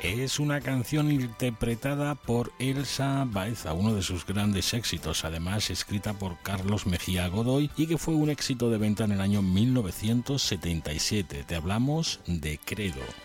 Es una canción interpretada por Elsa Baeza, uno de sus grandes éxitos, además escrita por Carlos Mejía Godoy y que fue un éxito de venta en el año 1977. Te hablamos de Credo.